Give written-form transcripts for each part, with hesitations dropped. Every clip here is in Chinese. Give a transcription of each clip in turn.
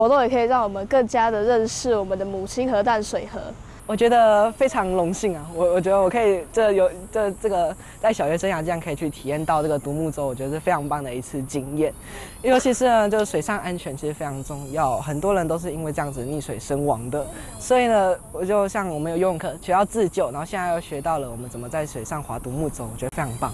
活动也可以让我们更加的认识我们的母亲河淡水河。 我觉得非常荣幸啊！我觉得我可以这个在小学生涯这样可以去体验到这个独木舟，我觉得是非常棒的一次经验。尤其是呢，就是水上安全其实非常重要，很多人都是因为这样子溺水身亡的。所以呢，我就像我们有游泳课学到自救，然后现在又学到了我们怎么在水上划独木舟，我觉得非常棒。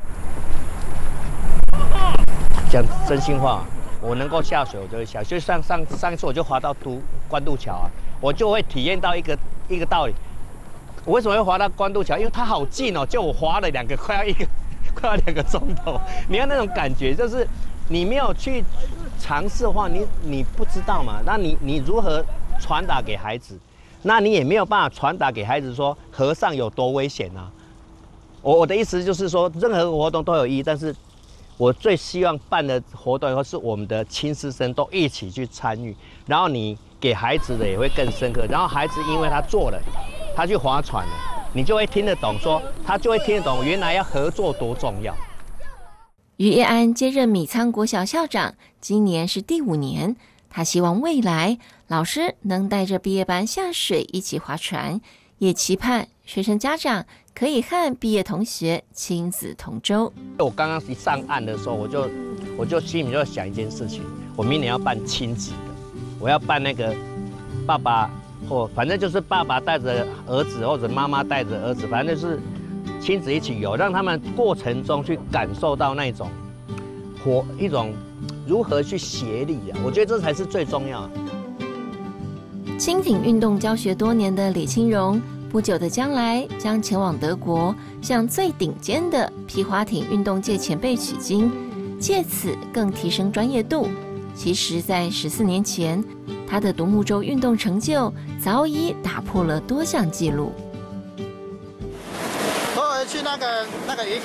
讲真心话，我能够下水我就会下，就上一次我就划到关渡桥啊，我就会体验到一个道理。我为什么会滑到关渡桥？因为它好近哦，就我滑了快要2个钟头。你看那种感觉，就是你没有去尝试的话，你不知道嘛。那你如何传达给孩子？那你也没有办法传达给孩子说河上有多危险啊。我的意思就是说，任何活动都有意义，但是我最希望办的活动以后是我们的亲师生都一起去参与，然后你给孩子的也会更深刻。然后孩子因为他做了，他去划船了，你就会听得懂他就会听得懂原来要合作多重要。 于叶安接任米仓国小校长，今年是第5年。他希望未来老师能带着毕业班下水一起划船，也期盼学生家长可以和毕业同学亲子同舟。 我刚刚一上岸的时候，我就心里就想一件事情，我明年要办亲子的，我要办那个爸爸或反正就是爸爸带着儿子，或者妈妈带着儿子，反正就是亲子一起游，让他们过程中去感受到那种一种如何去协力啊，我觉得这才是最重要的。 轻艇运动教学多年的李清荣，不久的将来将前往德国，向最顶尖的皮划艇运动界前辈取经，借此更提升专业度。其实，在14年前，他的独木舟运动成就早已打破了多项纪录。 偶尔去那个鱼